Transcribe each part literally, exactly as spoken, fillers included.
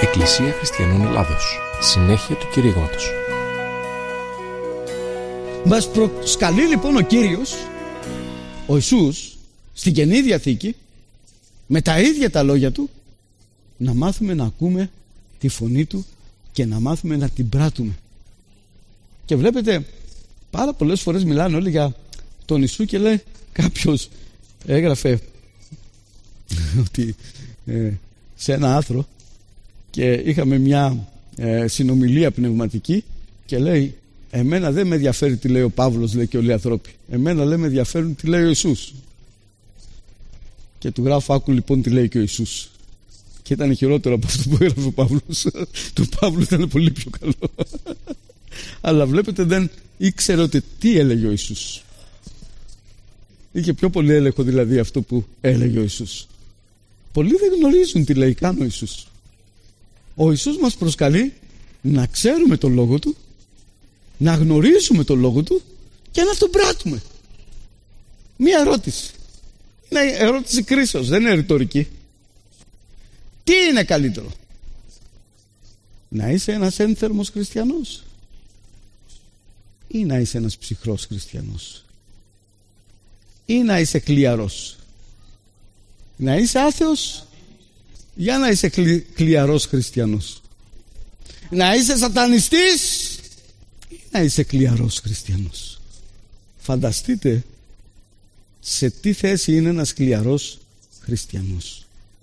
Εκκλησία Χριστιανών Ελλάδος. Συνέχεια του κηρύγματος. Μας προσκαλεί λοιπόν ο Κύριος, ο Ιησούς, στην Καινή Διαθήκη, με τα ίδια τα λόγια Του, να μάθουμε να ακούμε τη φωνή Του και να μάθουμε να την πράττουμε. Και βλέπετε, πάρα πολλές φορές μιλάνε όλοι για τον Ιησού και λέει, κάποιος έγραφε ότι ε, σε ένα άρθρο, και είχαμε μια ε, συνομιλία πνευματική, και λέει, εμένα δεν με ενδιαφέρει τι λέει ο Παύλος, λέει, και όλοι οι άνθρωποι. Εμένα, λέει, με ενδιαφέρουν τι λέει ο Ιησούς. Και του γράφω, άκου λοιπόν τι λέει και ο Ιησούς. Και ήταν χειρότερο από αυτό που έγραφε ο Παύλος. Του Παύλου ήταν πολύ πιο καλό. Αλλά βλέπετε, δεν ήξερε ότι τι έλεγε ο Ιησούς. Είχε πιο πολύ έλεγχο δηλαδή αυτό που έλεγε ο Ιησούς. Πολλοί δεν γνωρίζουν τι λέει καν ο Ιησούς. Ο Ιησούς μας προσκαλεί να ξέρουμε τον Λόγο Του, να γνωρίζουμε τον Λόγο Του και να τον πράττουμε. Μία ερώτηση. Είναι ερώτηση κρίσεως, δεν είναι ρητορική. Τι είναι καλύτερο? Να είσαι ένας ένθερμος χριστιανός ή να είσαι ένας ψυχρός χριστιανός? Ή να είσαι κλιαρός? Να είσαι άθεος για να είσαι κλι, κλιαρός χριστιανός? Να είσαι σατανιστής ή να είσαι κλιαρός χριστιανός? Φανταστείτε σε τι θέση είναι ένας κλιαρός χριστιανός.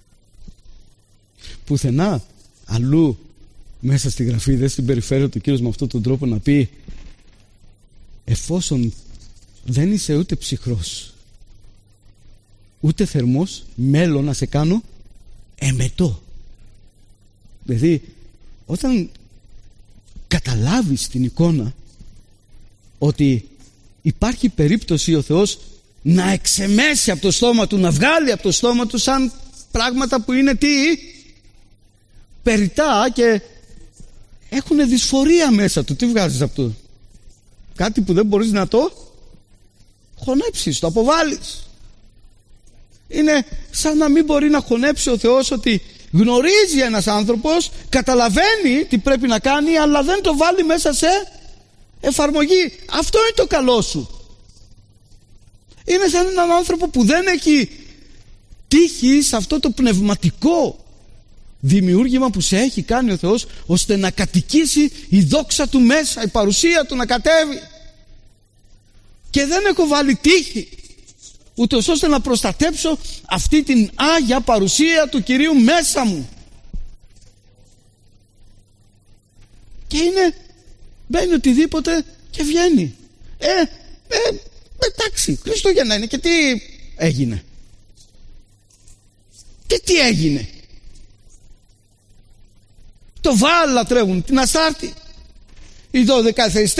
Πουθενά αλλού μέσα στη Γραφή δεν συμπεριφέρεται ο Κύριος με αυτόν τον τρόπο να πει, εφόσον δεν είσαι ούτε ψυχρός ούτε θερμός, μέλλον να σε κάνω εμετό. Δηλαδή όταν καταλάβεις την εικόνα ότι υπάρχει περίπτωση ο Θεός να εξεμέσει από το στόμα Του, να βγάλει από το στόμα Του σαν πράγματα που είναι τι? Περιτά και έχουν δυσφορία μέσα του. Τι βγάζεις από το? Κάτι που δεν μπορείς να το χωνέψεις, το αποβάλεις. Είναι σαν να μην μπορεί να χωνέψει ο Θεός ότι γνωρίζει ένας άνθρωπος, καταλαβαίνει τι πρέπει να κάνει, αλλά δεν το βάλει μέσα σε εφαρμογή. Αυτό είναι το καλό σου. Είναι σαν έναν άνθρωπο που δεν έχει τύχει σε αυτό το πνευματικό δημιούργημα που σε έχει κάνει ο Θεός, ώστε να κατοικήσει η δόξα Του μέσα, η παρουσία Του να κατέβει. Και δεν έχω βάλει τύχη, ούτως ώστε να προστατέψω αυτή την άγια παρουσία του Κυρίου μέσα μου. Και είναι, μπαίνει οτιδήποτε και βγαίνει. Ε, ε, εντάξει, Χριστούγεννα είναι και τι έγινε? Και τι έγινε? Το Βάαλ λατρεύουν, την Αστάρτη. Οι δώδεκα θεϊστές